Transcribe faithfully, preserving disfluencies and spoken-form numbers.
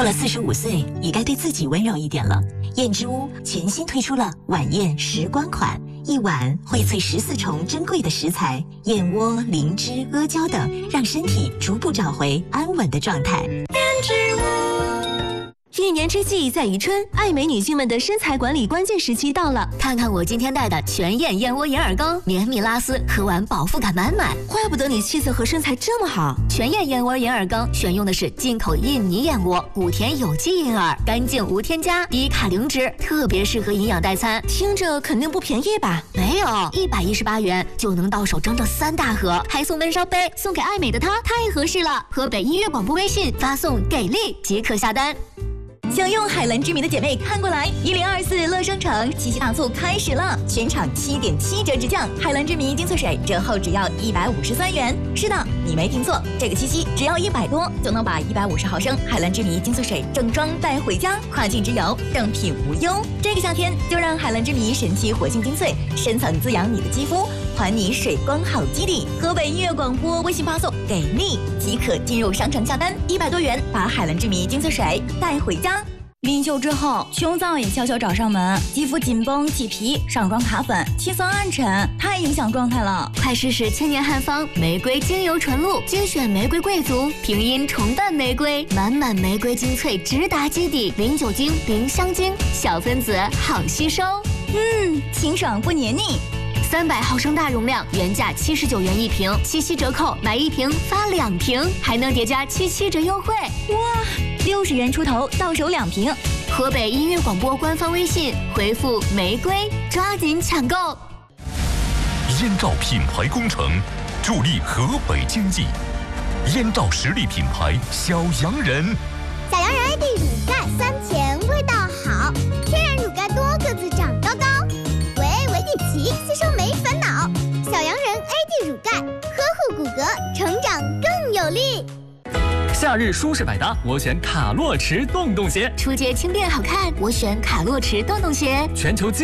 过了四十五岁，也该对自己温柔一点了。燕之屋全新推出了晚宴时光款，一碗荟萃十四重珍贵的食材，燕窝、灵芝、阿胶等，让身体逐步找回安稳的状态。燕之屋。 一年之计在于春，爱美女性们的身材管理关键时期到了。 看看我今天带的全燕燕窝银耳羹，绵密拉丝，喝完饱腹感满满。 怪不得你气色和身材这么好。 全燕燕窝银耳羹选用的是进口印尼燕窝，谷田有机银耳，干净无添加，低卡零脂，特别适合营养代餐。 听着肯定不便宜吧？ 没有，一百一十八元就能到手整整三大盒，还送温烧杯，送给爱美的她太合适了。河北音乐广播微信发送给力即可下单。 想用海蓝之谜的姐妹看过来，一零二四乐商城七夕大促开始了，全场七点七折直降，海蓝之谜精粹水折后只要一百五十三元。是的，你没听错，这个七夕只要一百多就能把一百五十毫升海蓝之谜精粹水正装带回家，跨境之游正品无忧。这个夏天就让海蓝之谜神奇活性精粹深层滋养你的肌肤，还你水光好基底。河北音乐广播微信发送给力即可进入商城下单，一百多元把海蓝之谜精粹水带回家。临秀之后，穷燥也悄悄找上门，肌肤紧绷起皮，上妆卡粉，气色暗沉，太影响状态了。 快试试千年汉方玫瑰精油纯露，精选玫瑰贵族，平阴重淡玫瑰，满满玫瑰精粹直达基底，零酒精，零香精，小分子好吸收。 嗯，清爽不黏腻。 三百毫升大容量，原价七十九元一瓶，七夕折扣买一瓶发两瓶，还能叠加七七折优惠。 哇，六十元出头到手两瓶。 河北音乐广播官方微信回复玫瑰，抓紧抢购。 燕赵品牌工程，助力河北经济。燕赵实力品牌小洋人， 小洋人 A D 乳钙酸甜味道好，天然乳钙多个子长高高，维 A 维 D 皮吸收没烦恼。小洋人 A D 乳钙呵护骨骼，成长更有力。 夏日舒适百搭，我选卡洛驰洞洞鞋。 出街轻便好看，我选卡洛驰洞洞鞋。 全球